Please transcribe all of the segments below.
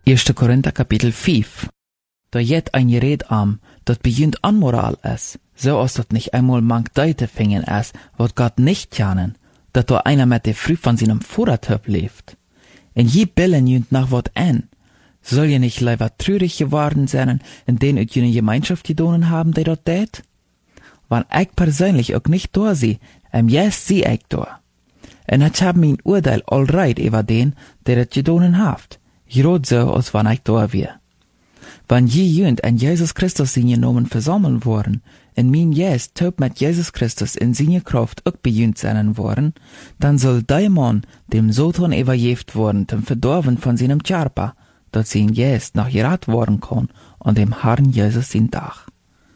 1. Korinther Kapitel 5. Da jet ein Gerät am, dat bejunt anmoral es, so als dat nicht einmal mank Deute fingen es, wat Gott nicht janen, dat da einer mit de Früh von seinem Vorrathöp lebt. En je billen junt nach wat en, soll je nicht leider trürig geworden sein, in den ut jene Gemeinschaft gedonen haben, die dort tät? Wann ich persönlich auch nicht da sie, yes sie ich da. En ich hab mein Urteil allreit über den, der das gedonen haft, grad so, als wann ich da wär. Wann je jünt an Jesus Christus seine Nomen versammeln worden, in mein Jes töp mit Jesus Christus in seine Kraft auch bejünt sein worden, dann soll der Mann dem Satan überjeft worden, dem Verdorven von seinem Tjarpa, dat sein Jes noch gerat worden kann, an dem Herrn Jesus sein Tag.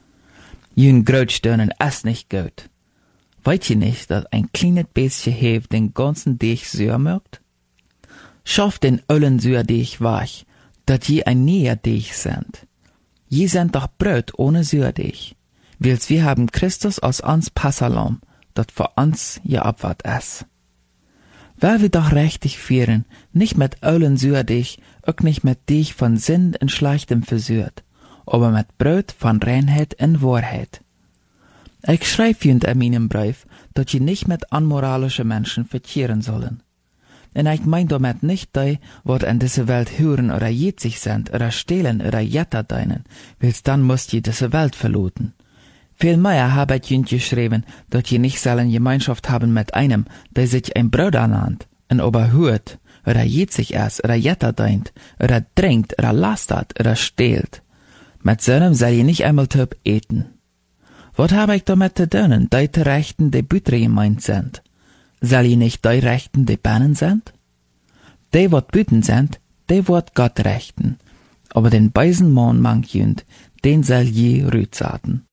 Jün Grötstönen es nicht gut. Weißt ihr nicht, dass ein kleines bisschen Hefe den ganzen Deich süß mögt? Schafft den öllen süß Deich weich, dat je ein näher Deich sind. Je sind doch Brot ohne süß Deich. Wils wir haben Christus als ans Passalam, dat für uns je abwart es. Weil wir doch richtig führen, nicht mit öllen süß Deich, auch nicht mit Deich von Sinn und Schlechtem versührt, aber mit Brot von Reinheit und Wahrheit. Ich schreib jünd in meinem Brief, dat je nicht mit unmoralische Menschen verkehren sollen. Und ich mein damit nicht die, wat in diese Welt hören oder jetzig sind, oder stehlen oder jetter deinen, wils dann musst je diese Welt verloten. Vielmehr habe ich jünd geschrieben, dat je nicht sollen Gemeinschaft haben mit einem, der sich ein Bruder nannt, und überhört, oder jetzig ist, oder jetter deint, oder trinkt, oder lastert, oder stehlt. Mit so einem soll je nicht einmal töp eten. Wat habe ich damit zu tun, die Rechten, die Bütre gemeint sind? Soll je nicht die Rechten, die Bannen sind? Die, wat Büten sind, die wat Gott rechten. Aber den beisen Mann mank jünd, den soll je rütsaten.